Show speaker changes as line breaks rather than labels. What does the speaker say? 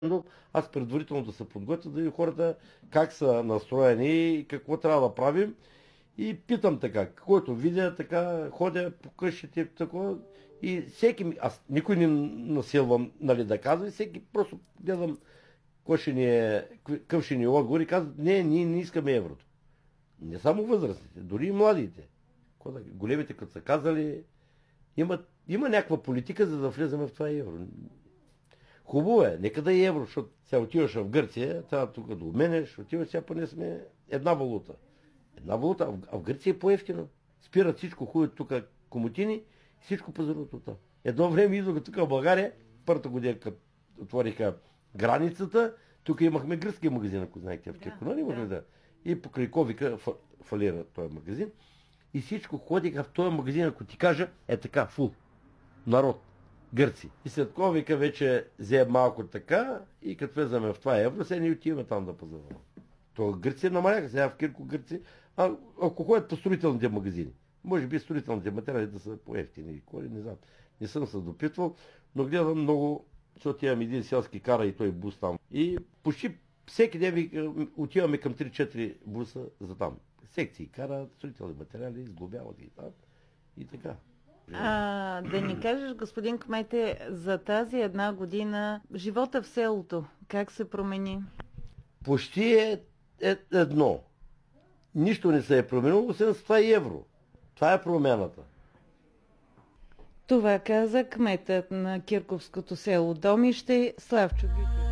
Но аз предварително да се подготвя, да видя хората как са настроени и какво трябва да правим. И питам така, който видя, така ходя по къщите, такова, и всеки, аз никой не насилвам, нали, да казва, и всеки просто гледам какъв ще ни е отговор и казват, не, ние не искаме еврото. Не само възрастните, дори и младите. Големите, като са казали, има някаква политика, за да влезем в това евро. Хубаво е, нека да е евро, защото сега отиваш в Гърция, трябва тук да обменеш, отиваш, сега поне сме една валута. Една валута, а в Гърция е по-ефтино. Спират всичко, ходят тук комотини, всичко пазаруват от там. Едно време идваха тук в България, първата година, като отвориха границата, тук имахме гръцки магазин, ако знаете, в Кирконон имахме да. И покрай Ковика фалира този магазин. И всичко ходиха в този магазин, ако ти кажа, е така, фул. Народ. Гърци. И след Ковика вече взе малко така и като влезаме в това евро, сега ни отиваме там да пазаруваме. То Гърция намаляха, сега в Кирко Гърци, ако ходят по строителните магазини. Може би строителните материали да са по-ефтини. Не знам. Не съм се допитвал, но гледам много, защото имам един селски кара и той бус там. И почти всеки ден отиваме към 3-4 буса за там. Секции кара, строителни материали, сглобяват и там. И така.
Да ни кажеш, господин кмете, за тази една година живота в селото, как се промени?
Почти е едно. Нищо не се е променило, освен с 2 евро. Това е промяната.
Това каза кметът на Кирковското село Домище Славчо Гютев.